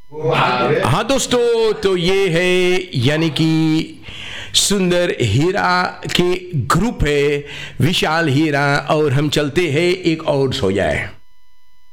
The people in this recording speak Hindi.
हाँ दोस्तों, तो ये है यानी कि सुंदर हीरा के ग्रुप है विशाल हीरा, और हम चलते हैं एक और सो जाए।